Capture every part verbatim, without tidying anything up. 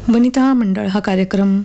वनिता मंडळ हा कार्यक्रम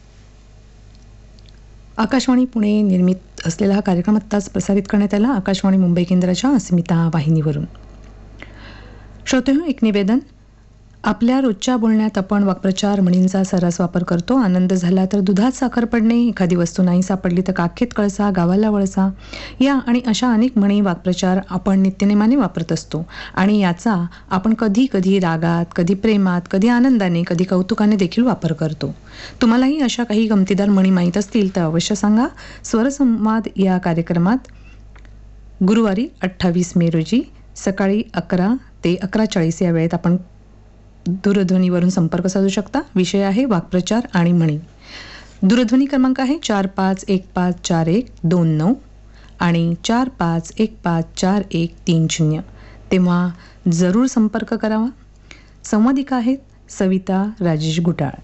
आकाशवाणी पुणे निर्मित असलेला हा कार्यक्रम आत्ताच प्रसारित करण्यात आला आकाशवाणी मुंबई केंद्राच्या अस्मिता वाहिनीवरून. श्रोतेहो, एक निवेदन. आपल्या रोजच्या बोलण्यात आपण वाक्प्रचार म्हणींचा सर्रास वापर करतो. आनंद झाला तर दुधात साखर पडणे, एखादी वस्तू नाही सापडली तर काखेत कळसा, गावाला वळसा, या आणि अशा अनेक म्हणी वाक्प्रचार आपण नित्यनेमाने वापरत असतो आणि याचा आपण कधी कधी रागात, कधी प्रेमात, कधी आनंदाने, कधी कौतुकाने देखील वापर करतो. तुम्हालाही अशा काही गमतीदार म्हणी माहीत असतील तर अवश्य सांगा. स्वरसंवाद या कार्यक्रमात गुरुवारी अठ्ठावीस मे रोजी सकाळी अकरा ते अकरा चाळीस या वेळेत आपण दूरध्वनीवरून संपर्क साधू शकता. विषय आहे वाक्प्रचार आणि म्हणी. दूरध्वनी क्रमांक आहे चार पाच एक पाच चार एक दोन नऊ आणि चार पाच एक पाच चार एक तीन शून्य. तेव्हा जरूर संपर्क करावा. संवादिका आहेत सविता राजेश गुटाळ.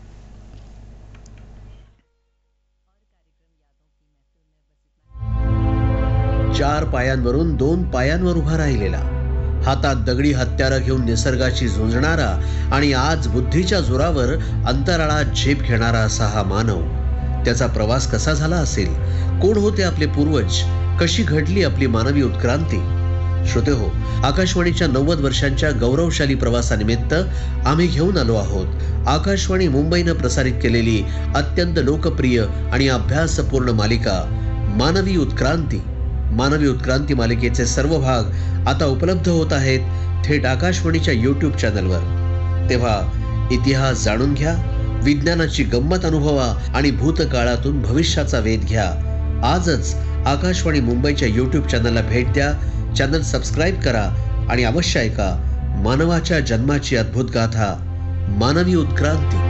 चार पायांवरून दोन पायांवर उभा राहिलेला, हातात दगडी हत्यारं घेऊन निसर्गाशी झुंजणारा आणि आज बुद्धीच्या जोरावर अंतराळात झेप घेणारा असा हा मानव. त्याचा प्रवास कसा झाला असेल? कोण होते आपले पूर्वज? कशी घडली आपली मानवी उत्क्रांती? श्रोतेहो, आकाशवाणीच्या नव्वद वर्षांच्या गौरवशाली प्रवासानिमित्त आम्ही घेऊन आलो आहोत आकाशवाणी मुंबईनं प्रसारित केलेली अत्यंत लोकप्रिय आणि अभ्यासपूर्ण मालिका मानवी उत्क्रांती. मानवी उत्क्रांती मालिकेचे सर्व भाग आता उपलब्ध होत आहेत थेट आकाशवाणीच्या यूट्यूब चॅनलवर. तेव्हा इतिहास जाणून घ्या, विज्ञानाची गंमत अनुभवा आणि भूतकाळातून भविष्याचा वेध घ्या. आजच आकाशवाणी मुंबईच्या यूट्यूब चॅनलला भेट द्या, चॅनल सबस्क्राईब करा आणि अवश्य ऐका मानवाच्या जन्माची अद्भुत गाथा मानवी उत्क्रांती.